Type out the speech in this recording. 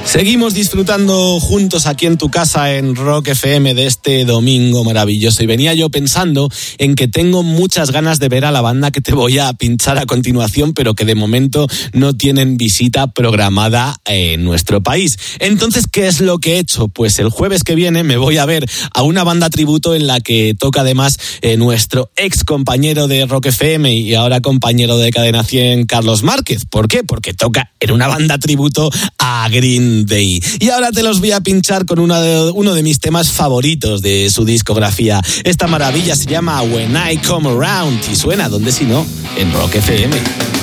Seguimos disfrutando juntos aquí en tu casa en Rock FM de este domingo maravilloso, y venía yo pensando en que tengo muchas ganas de ver a la banda que te voy a pinchar a continuación, pero que de momento no tienen visita programada en nuestro país. Entonces, ¿qué es lo que he hecho? Pues el jueves que viene me voy a ver a una banda tributo en la que toca además nuestro ex compañero de Rock FM y ahora compañero de Cadena 100, Carlos Márquez. ¿Por qué? Porque toca en una banda tributo a Green Day. Y ahora te los voy a pinchar con uno de mis temas favoritos de su discografía. Esta maravilla se llama When I Come Around y suena, ¿dónde si no? En Rock FM.